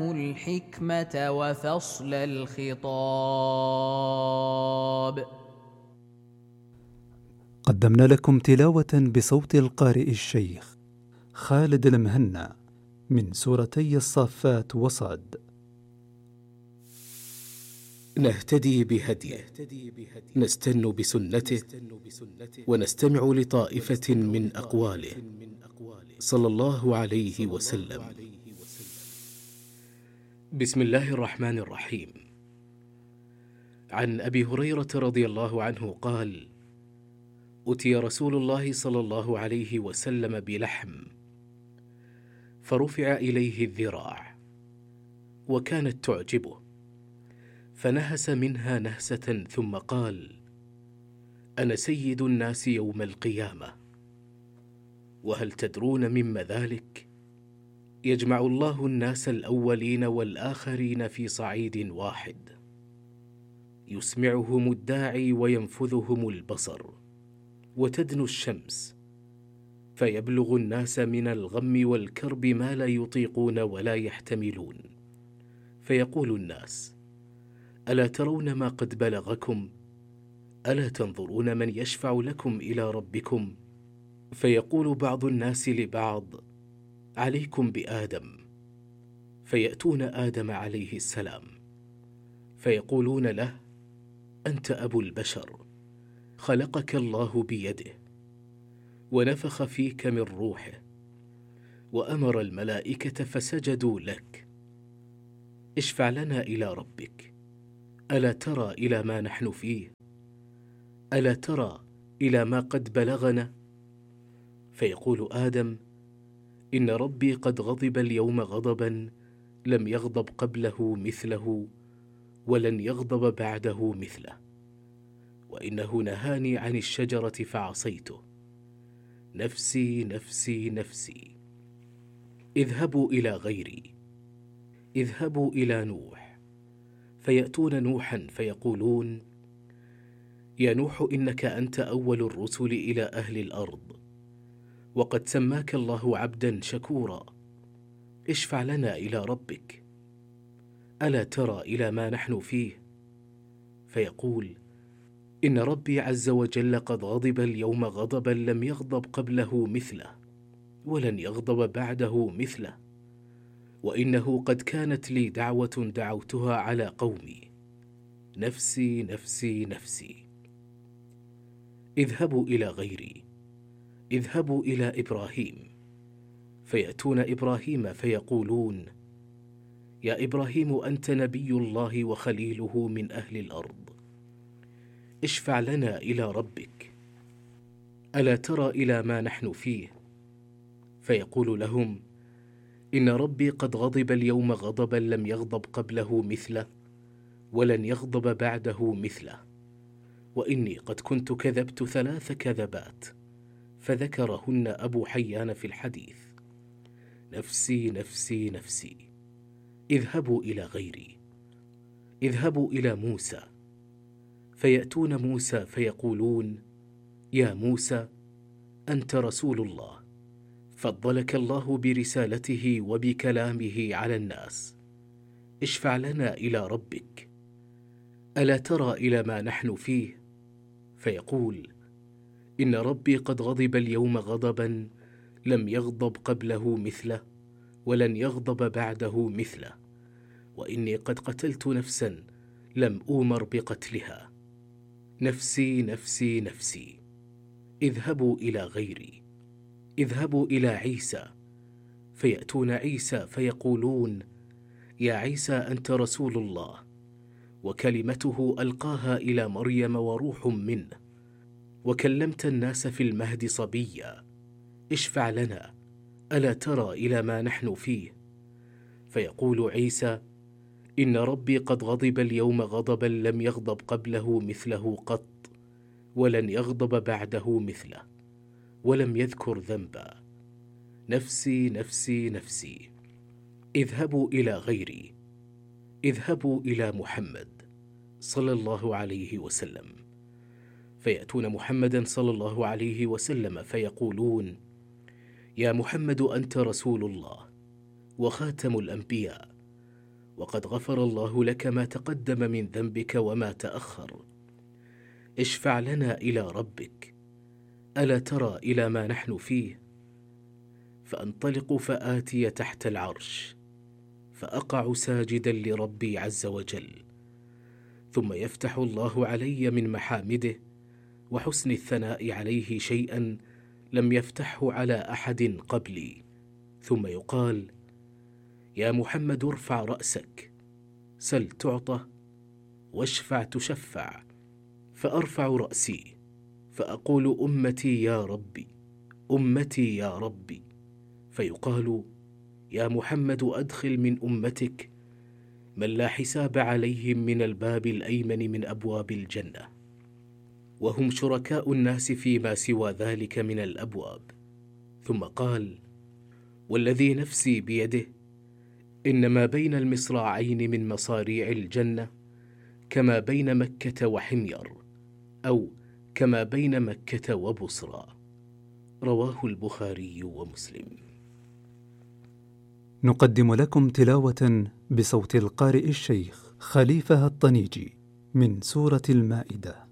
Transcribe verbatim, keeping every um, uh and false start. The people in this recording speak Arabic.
الحكمة وفصل الخطاب. قدمنا لكم تلاوة بصوت القارئ الشيخ خالد المهنا من سورتي الصافات وصاد. نهتدي بهديه، نستن بسنته، ونستمع لطائفة من أقواله صلى الله عليه وسلم. بسم الله الرحمن الرحيم. عن أبي هريرة رضي الله عنه قال: أتي رسول الله صلى الله عليه وسلم بلحم فرفع إليه الذراع وكانت تعجبه، فنهس منها نهسة ثم قال: أنا سيد الناس يوم القيامة، وهل تدرون مما ذلك؟ يجمع الله الناس الأولين والآخرين في صعيد واحد، يسمعهم الداعي وينفذهم البصر، وتدنو الشمس فيبلغ الناس من الغم والكرب ما لا يطيقون ولا يحتملون، فيقول الناس: ألا ترون ما قد بلغكم؟ ألا تنظرون من يشفع لكم إلى ربكم؟ فيقول بعض الناس لبعض: عليكم بآدم، فيأتون آدم عليه السلام فيقولون له: أنت أبو البشر، خلقك الله بيده ونفخ فيك من روحه وأمر الملائكة فسجدوا لك، اشفع لنا إلى ربك، ألا ترى إلى ما نحن فيه؟ ألا ترى إلى ما قد بلغنا؟ فيقول آدم: إن ربي قد غضب اليوم غضبا لم يغضب قبله مثله ولن يغضب بعده مثله، وإنه نهاني عن الشجرة فعصيته، نفسي نفسي نفسي، اذهبوا إلى غيري، اذهبوا إلى نوح. فيأتون نوحا فيقولون: يا نوح، إنك أنت أول الرسل إلى أهل الأرض، وقد سماك الله عبدا شكورا، اشفع لنا إلى ربك، ألا ترى إلى ما نحن فيه؟ فيقول: إن ربي عز وجل قد غضب اليوم غضبا لم يغضب قبله مثله ولن يغضب بعده مثله، وإنه قد كانت لي دعوة دعوتها على قومي، نفسي نفسي نفسي، اذهبوا إلى غيري، اذهبوا إلى إبراهيم. فيأتون إبراهيم فيقولون: يا إبراهيم، أنت نبي الله وخليله من أهل الأرض، اشفع لنا إلى ربك، ألا ترى إلى ما نحن فيه؟ فيقول لهم: إن ربي قد غضب اليوم غضبا لم يغضب قبله مثله ولن يغضب بعده مثله، وإني قد كنت كذبت ثلاث كذبات، فذكرهن أبو حيان في الحديث، نفسي نفسي نفسي، اذهبوا إلى غيري، اذهبوا إلى موسى. فيأتون موسى فيقولون: يا موسى، أنت رسول الله، فضلك الله برسالته وبكلامه على الناس، اشفع لنا إلى ربك، ألا ترى إلى ما نحن فيه؟ فيقول: إن ربي قد غضب اليوم غضبا لم يغضب قبله مثله ولن يغضب بعده مثله، وإني قد قتلت نفسا لم أومر بقتلها، نفسي نفسي نفسي، اذهبوا إلى غيري، اذهبوا إلى عيسى. فيأتون عيسى فيقولون: يا عيسى، أنت رسول الله، وكلمته ألقاها إلى مريم وروح منه، وكلمت الناس في المهد صبيا، اشفع لنا، ألا ترى إلى ما نحن فيه؟ فيقول عيسى: إن ربي قد غضب اليوم غضبا لم يغضب قبله مثله قط ولن يغضب بعده مثله، ولم يذكر ذنبا، نفسي نفسي نفسي، اذهبوا إلى غيري، اذهبوا إلى محمد صلى الله عليه وسلم. فيأتون محمدا صلى الله عليه وسلم فيقولون: يا محمد، أنت رسول الله وخاتم الأنبياء، وقد غفر الله لك ما تقدم من ذنبك وما تأخر. اشفع لنا إلى ربك، ألا ترى إلى ما نحن فيه؟ فأنطلق فآتي تحت العرش، فأقع ساجدا لربي عز وجل، ثم يفتح الله علي من محامده وحسن الثناء عليه شيئا لم يفتحه على أحد قبلي، ثم يقال: يا محمد ارفع رأسك، سل تعطى، واشفع تشفع. فأرفع رأسي فأقول: أمتي يا ربي، أمتي يا ربي. فيقال: يا محمد أدخل من أمتك من لا حساب عليهم من الباب الأيمن من أبواب الجنة، وهم شركاء الناس فيما سوى ذلك من الأبواب. ثم قال: والذي نفسي بيده إن ما بين المصراعين من مصاريع الجنة كما بين مكة وحمير، أو كما بين مكة وبصرى. رواه البخاري ومسلم. نقدم لكم تلاوة بصوت القارئ الشيخ خليفة الطنيجي من سورة المائدة.